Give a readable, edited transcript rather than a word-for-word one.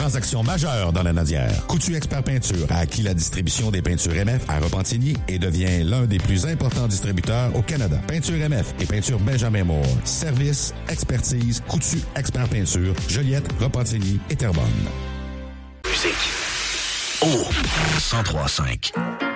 transaction majeure dans la Nadière. Coutu Expert Peinture a acquis la distribution des peintures MF à Repentigny et devient l'un des plus importants distributeurs au Canada. Peinture MF et peinture Benjamin Moore. Service, expertise, Coutu Expert Peinture, Joliette, Repentigny et Terrebonne. Musique. Oh, 103.5.